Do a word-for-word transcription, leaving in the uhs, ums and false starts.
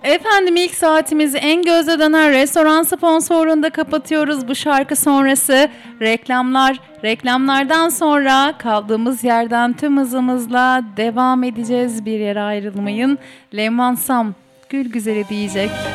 Efendim ilk saatimizi en gözde dönen restoran sponsorluğunda kapatıyoruz bu şarkı sonrası. Reklamlar, reklamlardan sonra kaldığımız yerden tüm hızımızla devam edeceğiz. Bir yere ayrılmayın. Leman Sam Gül Güzeli diyecek.